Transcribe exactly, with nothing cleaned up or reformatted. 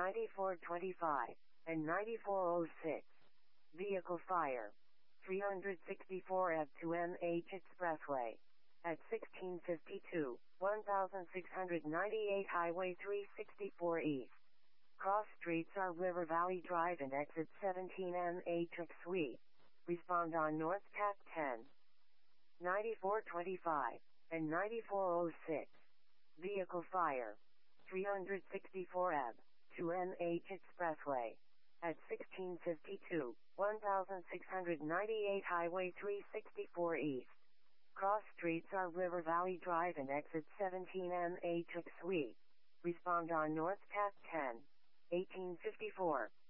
ninety-four twenty-five, and ninety-four oh six. Vehicle fire. three sixty-four E B to M H Expressway. At sixteen fifty-two, sixteen ninety-eight Highway three sixty-four East. Cross streets are River Valley Drive and exit seventeen M H Suite. Respond on North Path ten. ninety-four twenty-five, and ninety-four oh six. Vehicle fire. three sixty-four E B to M H Expressway. At sixteen fifty-two, sixteen ninety-eight Highway three sixty-four East. Cross streets are River Valley Drive and exit seventeen M H Suite. Respond on North Path ten. eighteen fifty-four.